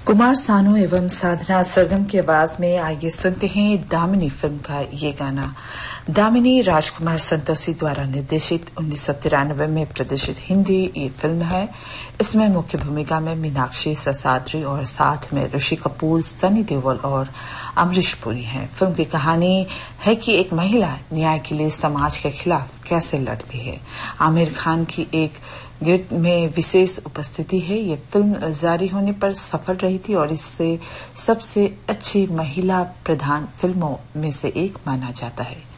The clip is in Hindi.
कुमार सानू एवं साधना सरगम की आवाज में आइए सुनते हैं दामिनी फिल्म का ये गाना। दामिनी राजकुमार संतोषी द्वारा निर्देशित 1993 में प्रदर्शित हिंदी ये फिल्म है। इसमें मुख्य भूमिका में मीनाक्षी ससाद्री और साथ में ऋषि कपूर, सनी देओल और अमरीश पुरी हैं। फिल्म की कहानी है कि एक महिला न्याय के लिए समाज के खिलाफ कैसे लड़ती है। आमिर खान की एक गिरद में विशेष उपस्थिति है। ये फिल्म जारी होने पर सफल रही थी और इससे सबसे अच्छी महिला प्रधान फिल्मों में से एक माना जाता है।